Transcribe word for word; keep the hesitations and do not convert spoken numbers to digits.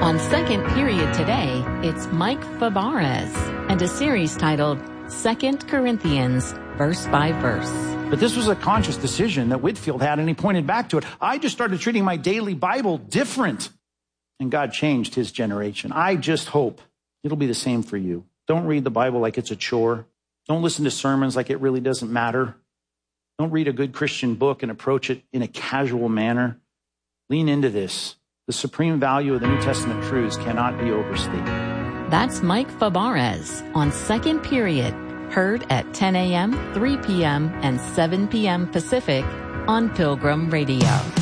On Second Period today, it's Mike Fabarez and a series titled Second Corinthians, Verse by Verse. But this was a conscious decision that Whitefield had, and he pointed back to it. I just started treating my daily Bible different, and God changed his generation. I just hope it'll be the same for you. Don't read the Bible like it's a chore. Don't listen to sermons like it really doesn't matter. Don't read a good Christian book and approach it in a casual manner. Lean into this. The supreme value of the New Testament truths cannot be overstated. That's Mike Fabarez on Second Period, heard at ten a.m., three p.m., and seven p.m. Pacific on Pilgrim Radio.